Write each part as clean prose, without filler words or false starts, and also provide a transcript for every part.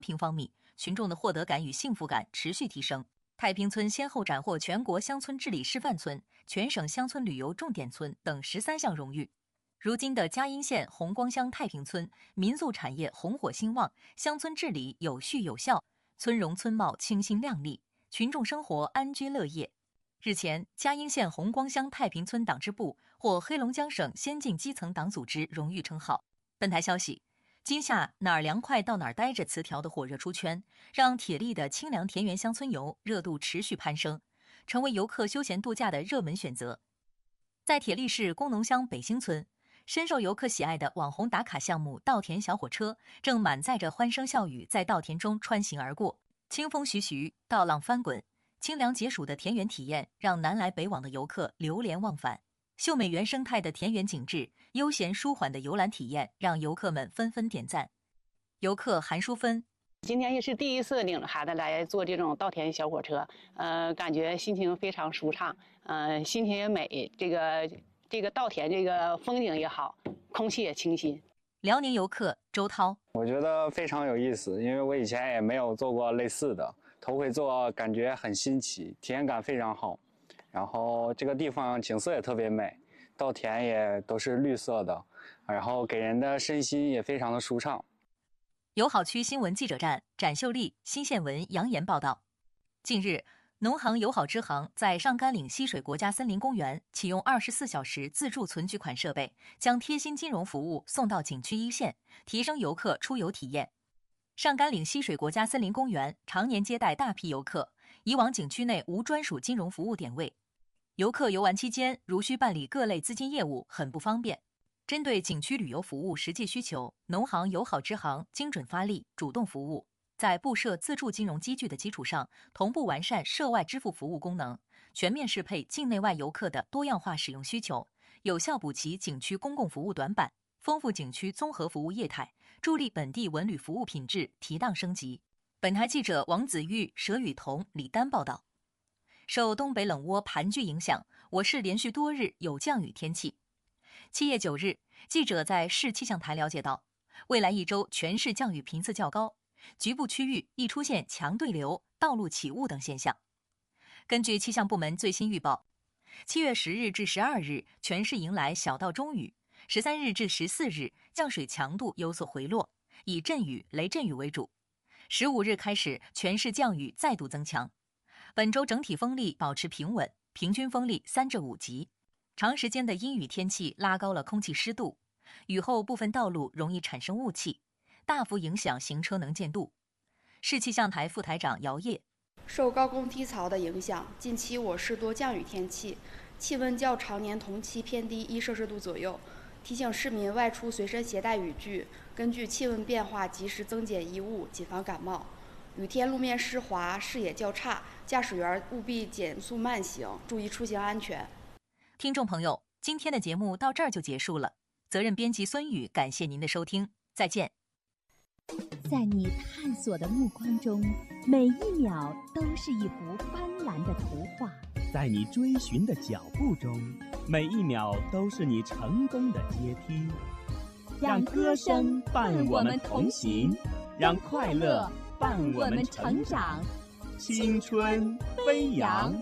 平方米，群众的获得感与幸福感持续提升。太平村先后斩获全国乡村治理示范村、全省乡村旅游重点村等13项荣誉。如今的嘉阴县红光乡太平村，民宿产业红火兴旺，乡村治理有序有效，村容村貌清新亮丽，群众生活安居乐业。日前，嘉阴县红光乡太平村党支部获黑龙江省先进基层党组织荣誉称号。本台消息，今夏哪儿凉快到哪儿待着词条的火热出圈，让铁力的清凉田园乡村游热度持续攀升，成为游客休闲度假的热门选择。在铁力市工农乡北兴村，深受游客喜爱的网红打卡项目稻田小火车正满载着欢声笑语在稻田中穿行而过，清风徐徐，稻浪翻滚，清凉解暑的田园体验让南来北往的游客流连忘返。秀美原生态的田园景致，悠闲舒缓的游览体验让游客们纷纷点赞。游客韩淑芬， 今天也是第一次领着孩子来坐这种稻田小火车，感觉心情非常舒畅，心情也美，这个稻田这个风景也好，空气也清新。 辽宁游客周涛， 我觉得非常有意思，因为我以前也没有做过类似的，头回做感觉很新奇，体验感非常好。然后这个地方景色也特别美，稻田也都是绿色的，然后给人的身心也非常的舒畅。 友好区新闻记者站展秀丽、新县文杨岩报道。近日，农行友好支行在上甘岭溪水国家森林公园启用24小时自助存取款设备，将贴心金融服务送到景区一线，提升游客出游体验。上甘岭溪水国家森林公园常年接待大批游客，以往景区内无专属金融服务点位，游客游玩期间如需办理各类资金业务很不方便。针对景区旅游服务实际需求，农行友好支行精准发力，主动服务，在布设自助金融机具的基础上，同步完善涉外支付服务功能，全面适配境内外游客的多样化使用需求，有效补齐景区公共服务短板，丰富景区综合服务业态，助力本地文旅服务品质提档升级。本台记者王子玉、佘雨桐、李丹报道。受东北冷涡盘踞影响，我市连续多日有降雨天气。7月9日，记者在市气象台了解到，未来一周全市降雨频次较高，局部区域易出现强对流、道路起雾等现象。根据气象部门最新预报，7月10日至12日全市迎来小到中雨，13日至14日降水强度有所回落，以阵雨、雷阵雨为主。15日开始，全市降雨再度增强。本周整体风力保持平稳，平均风力3至5级。长时间的阴雨天气拉高了空气湿度，雨后部分道路容易产生雾气，大幅影响行车能见度。市气象台副台长姚烨， 受高空低槽的影响，近期我市多降雨天气，气温较常年同期偏低1摄氏度左右，提醒市民外出随身携带雨具，根据气温变化及时增减衣物，谨防感冒。雨天路面湿滑，视野较差，驾驶员务必减速慢行，注意出行安全。 听众朋友，今天的节目到这儿就结束了。责任编辑孙宇，感谢您的收听，再见。 在你探索的目光中，每一秒都是一幅斑斓的图画； 在你追寻的脚步中，每一秒都是你成功的阶梯。让歌声伴我们同行，让快乐伴我们成长。青春飞扬。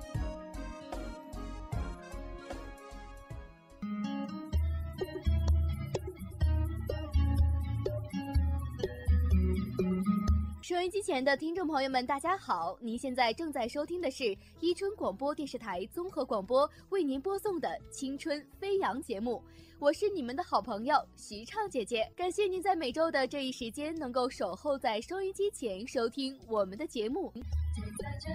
收音机前的听众朋友们，大家好！您现在正在收听的是伊春广播电视台综合广播为您播送的《青春飞扬》节目，我是你们的好朋友徐畅姐姐。感谢您在每周的这一时间能够守候在收音机前收听我们的节目。就在这